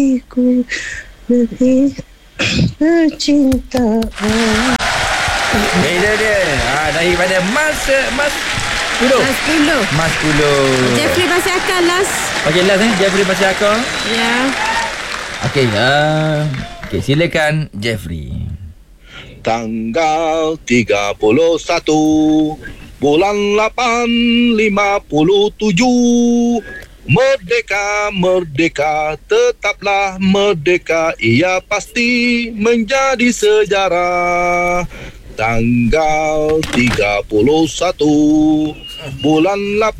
Ku lebih percintaan. Itu dia. Daripada Mas Pulo. Mas Pulo. Jeffrey masih akan last. Okey, last Jeffrey masih akal. Ya. Okey, silakan Jeffrey. Tanggal 31 bulan 8 57. Merdeka, merdeka, tetaplah merdeka. Ia pasti menjadi sejarah. Tanggal 31 bulan 8